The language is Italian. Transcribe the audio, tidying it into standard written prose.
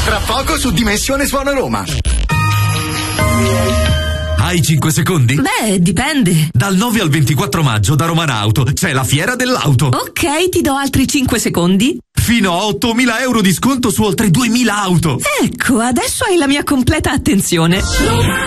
Tra poco su Dimensione Suono Roma. Hai 5 secondi? Beh, dipende. Dal 9 al 24 maggio da Romanauto c'è la fiera dell'auto. Ok, ti do altri 5 secondi. Fino a 8.000 euro di sconto su oltre 2.000 auto. Ecco, adesso hai la mia completa attenzione.